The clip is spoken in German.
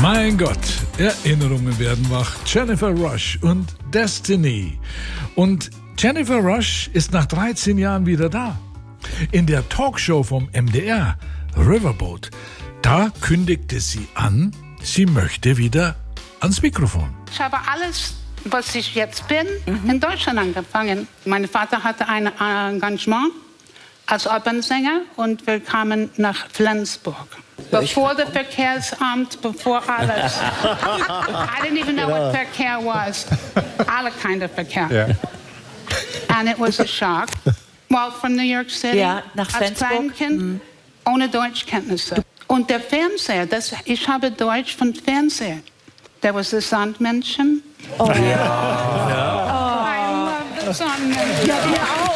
Mein Gott, Erinnerungen werden wach. Jennifer Rush und Destiny. Und Jennifer Rush ist nach 13 Jahren wieder da. In der Talkshow vom MDR, Riverboat, da kündigte sie an, sie möchte wieder ans Mikrofon. Ich habe alles, was ich jetzt bin, in Deutschland angefangen. Mein Vater hatte ein Engagement als Opernsänger und wir kamen nach Flensburg. Bevor das Verkehrsamt, bevor alles. I didn't even know what Verkehr was. Alle kind of Verkehr. Ja. And it was a shock. Well, from New York City, Ja, nach als Flensburg. Kleinkind, ohne Deutschkenntnisse. Und der Fernseher, ich habe Deutsch von Fernseher. There was the Sandmännchen. Oh ja. I love the Sandmännchen. Ja, wir auch.